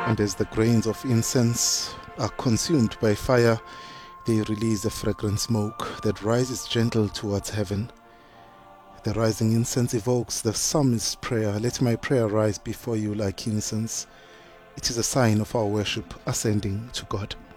And as the grains of incense are consumed by fire, they release a fragrant smoke that rises gentle towards heaven. The rising incense evokes the psalmist's prayer, "Let my prayer rise before you like incense." It is a sign of our worship ascending to God.